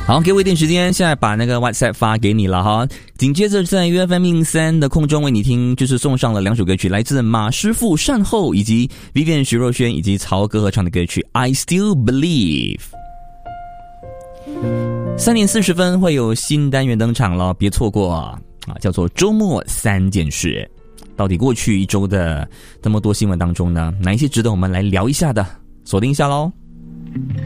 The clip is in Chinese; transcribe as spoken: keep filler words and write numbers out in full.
好，给我一点时间，现在把那个 WhatsApp 发给你了哈。紧接着在 U F M 一零三的空中为你听，就是送上了两首歌曲，来自马师傅善后以及 Vivian 徐若瑄以及曹格合唱的歌曲 I Still Believe。三点四十分会有新单元登场了，别错过啊！叫做周末三件事。到底过去一周的这么多新闻当中呢，哪一些值得我们来聊一下的？锁定一下咯。